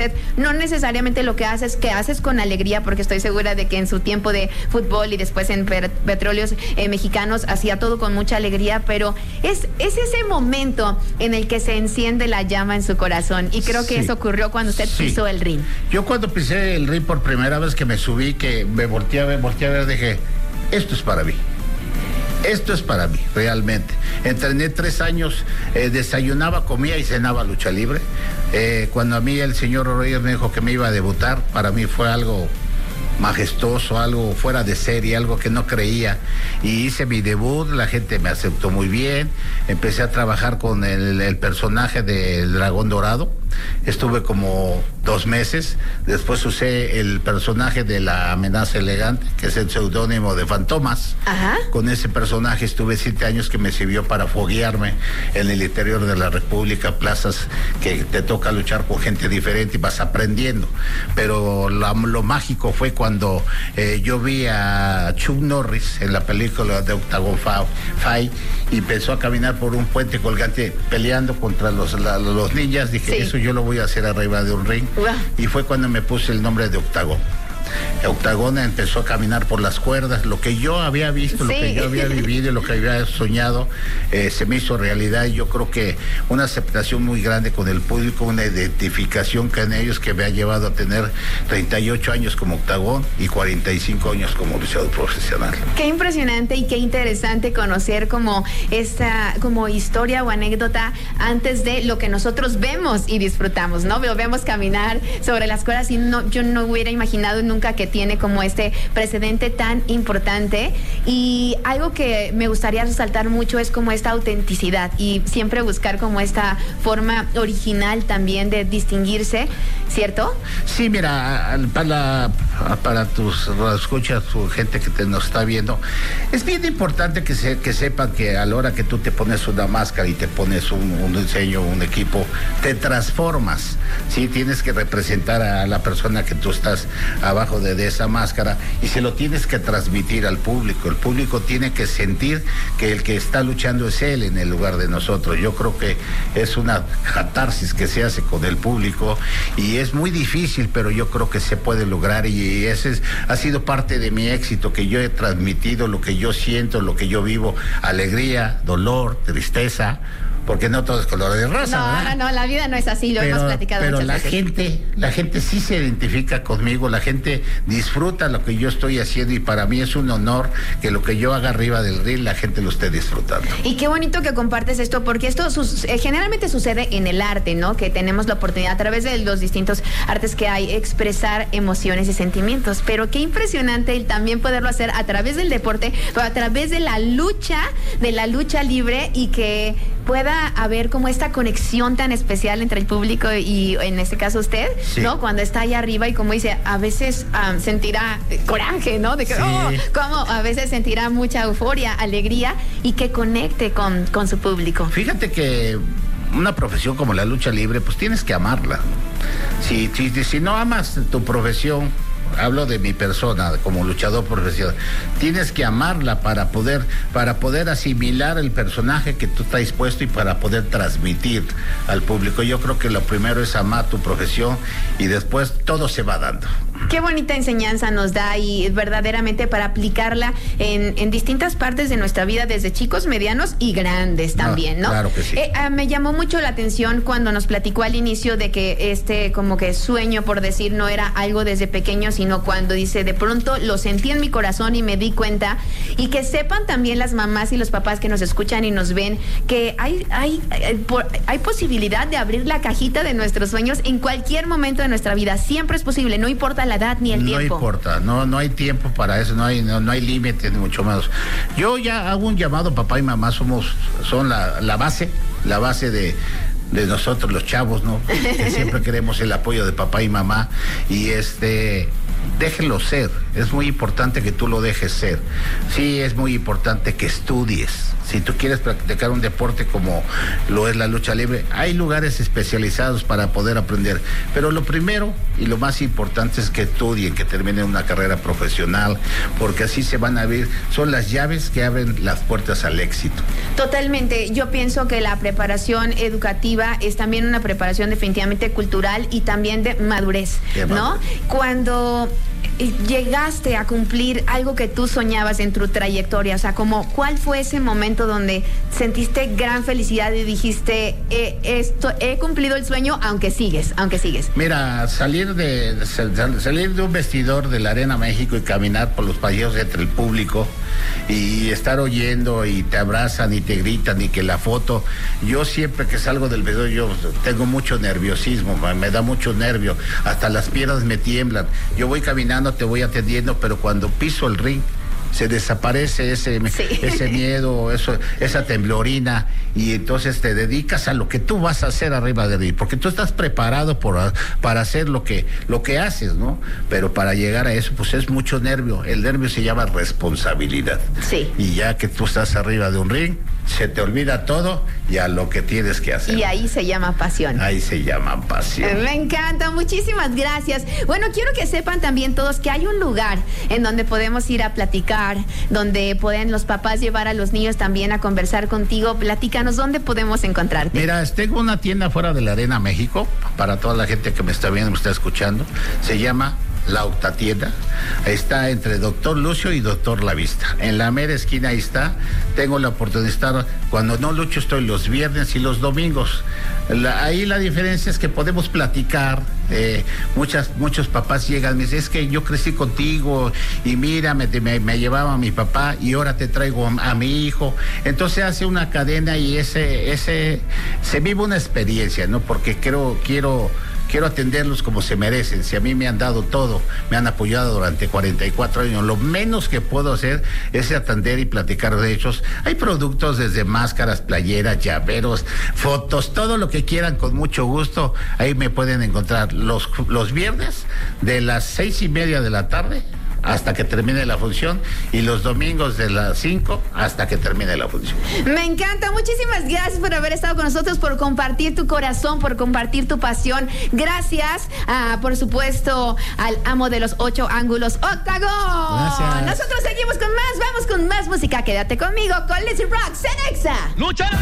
no necesariamente lo que haces con alegría, porque estoy segura de que en su tiempo de fútbol y después en Petróleos Mexicanos hacía todo con mucha alegría, pero es ese momento en el que se enciende la llama en su corazón, y creo que eso ocurrió cuando usted pisó el ring. Yo cuando pisé el ring por primera vez, que me subí, que me volteé a ver, dije, esto es para mí. Esto es para mí, realmente. Entrené 3 años, desayunaba, comía y cenaba lucha libre. Cuando a mí el señor Rodríguez me dijo que me iba a debutar, para mí fue algo majestuoso, algo fuera de serie, algo que no creía, y hice mi debut. La gente me aceptó muy bien. Empecé a trabajar con el personaje del Dragón Dorado. Estuve como 2 meses. Después usé el personaje de la Amenaza Elegante, que es el seudónimo de Fantomas. Ajá. Con ese personaje estuve 7 años, que me sirvió para foguearme en el interior de la República, plazas que te toca luchar con gente diferente y vas aprendiendo. Pero lo mágico fue cuando yo vi a Chuck Norris en la película de Octagon Fight, y empezó a caminar por un puente colgante peleando contra los ninjas. Dije, sí, eso yo lo voy a hacer arriba de un ring. Y fue cuando me puse el nombre de Octagon. Octagon empezó a caminar por las cuerdas. Lo que yo había visto, lo que yo había vivido y lo que había soñado, se me hizo realidad. Y yo creo que una aceptación muy grande con el público, una identificación con ellos, que me ha llevado a tener 38 años como Octagon y 45 años como luchador profesional. Qué impresionante y qué interesante conocer como esta historia o anécdota antes de lo que nosotros vemos y disfrutamos, ¿no? Lo vemos caminar sobre las cuerdas, y yo no hubiera imaginado nunca que tiene como este precedente tan importante. Y algo que me gustaría resaltar mucho es como esta autenticidad, y siempre buscar como esta forma original también de distinguirse, ¿cierto? Sí, mira, para tus escuchas, tu gente que nos está viendo, es bien importante que sepan que a la hora que tú te pones una máscara y te pones un diseño, un equipo, te transformas, ¿sí? Tienes que representar a la persona que tú estás abajo de esa máscara, y se lo tienes que transmitir al público. El público tiene que sentir que el que está luchando es él en el lugar de nosotros. Yo creo que es una catarsis que se hace con el público, y es muy difícil, pero yo creo que se puede lograr, y ese ha sido parte de mi éxito, que yo he transmitido lo que yo siento, lo que yo vivo: alegría, dolor, tristeza, porque no todo es color de rosa. No, la vida no es así, lo hemos platicado muchas veces. Pero la gente sí se identifica conmigo, la gente disfruta lo que yo estoy haciendo, y para mí es un honor que lo que yo haga arriba del ring, la gente lo esté disfrutando. Y qué bonito que compartes esto, porque esto generalmente sucede en el arte, ¿no? Que tenemos la oportunidad, a través de los distintos artes que hay, expresar emociones y sentimientos. Pero qué impresionante el también poderlo hacer a través del deporte, pero a través de la lucha libre, y que pueda haber como esta conexión tan especial entre el público y, en este caso, usted, sí, ¿no? Cuando está ahí arriba, y como dice, a veces sentirá coraje, ¿no? De que, sí, como a veces sentirá mucha euforia, alegría, y que conecte con su público. Fíjate que una profesión como la lucha libre, pues tienes que amarla. Si no amas tu profesión, hablo de mi persona como luchador profesional, tienes que amarla para poder asimilar el personaje que tú estás dispuesto, y para poder transmitir al público. Yo creo que lo primero es amar tu profesión, y después todo se va dando. Qué bonita enseñanza nos da, y verdaderamente para aplicarla en distintas partes de nuestra vida, desde chicos, medianos y grandes también, ¿no? Claro que sí. Me llamó mucho la atención cuando nos platicó al inicio de que como que sueño, por decir, no era algo desde pequeño, sino cuando dice, de pronto lo sentí en mi corazón y me di cuenta. Y que sepan también las mamás y los papás que nos escuchan y nos ven, que hay posibilidad de abrir la cajita de nuestros sueños en cualquier momento de nuestra vida. Siempre es posible, no importa la edad ni el tiempo. No importa, no hay tiempo para eso, no hay límite, ni mucho menos. Yo ya hago un llamado: papá y mamá son la base de nosotros los chavos, ¿no? Que siempre queremos el apoyo de papá y mamá, y déjenlo ser. Es muy importante que tú lo dejes ser. Sí, es muy importante que estudies. Si tú quieres practicar un deporte como lo es la lucha libre, hay lugares especializados para poder aprender. Pero lo primero y lo más importante es que estudien, que terminen una carrera profesional, porque así se van a abrir, son las llaves que abren las puertas al éxito. Totalmente. Yo pienso que la preparación educativa deportiva es también una preparación definitivamente cultural y también de madurez, ¿no? Cuando llegaste a cumplir algo que tú soñabas en tu trayectoria, o sea, como ¿cuál fue ese momento donde sentiste gran felicidad y dijiste, he cumplido el sueño, aunque sigues? Mira, salir de un vestidor de la Arena México y caminar por los pasillos entre el público y estar oyendo y te abrazan y te gritan y que la foto, yo siempre que salgo del vestidor yo tengo mucho nerviosismo, me da mucho nervio, hasta las piernas me tiemblan, yo voy caminando, te voy atendiendo, pero cuando piso el ring se desaparece ese miedo, esa temblorina, y entonces te dedicas a lo que tú vas a hacer arriba del ring, porque tú estás preparado para hacer lo que haces, ¿no? Pero para llegar a eso, pues es mucho nervio. El nervio se llama responsabilidad. Sí. Y ya que tú estás arriba de un ring, se te olvida todo y a lo que tienes que hacer. Y ahí se llama pasión. Ahí se llama pasión. Me encanta, muchísimas gracias. Bueno, quiero que sepan también todos que hay un lugar en donde podemos ir a platicar, donde pueden los papás llevar a los niños también a conversar contigo. Platícanos, ¿dónde podemos encontrarte? Mira, tengo una tienda fuera de la Arena México, para toda la gente que me está viendo, me está escuchando. Se llama La Octatienda, está entre Doctor Lucio y Doctor La Vista, en la mera esquina ahí está. Tengo la oportunidad de estar, cuando no lucho estoy los viernes y los domingos. Ahí la diferencia es que podemos platicar. Muchos papás llegan y me dicen, es que yo crecí contigo y mira, me llevaba a mi papá y ahora te traigo a mi hijo. Entonces hace una cadena y se vive una experiencia, ¿no? Porque quiero atenderlos como se merecen. Si a mí me han dado todo, me han apoyado durante 44 años, lo menos que puedo hacer es atender y platicar de ellos. Hay productos desde máscaras, playeras, llaveros, fotos, todo lo que quieran, con mucho gusto. Ahí me pueden encontrar los viernes de las 6:30 de la tarde hasta que termine la función, y los domingos de las 5 hasta que termine la función. Me encanta, muchísimas gracias por haber estado con nosotros, por compartir tu corazón, por compartir tu pasión. Gracias, por supuesto, al amo de los 8 ángulos, Octagon. Gracias. Nosotros seguimos con más, vamos con más música. Quédate conmigo con Lizzy Rock, Cenexa. ¡Lucha!